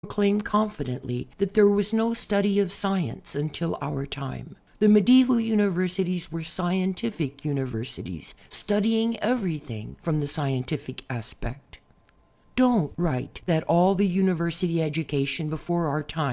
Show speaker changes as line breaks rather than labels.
proclaim confidently that there was no study of science until our time. The medieval universities were scientific universities, studying everything from the scientific aspect. Don't write that all the university education before our time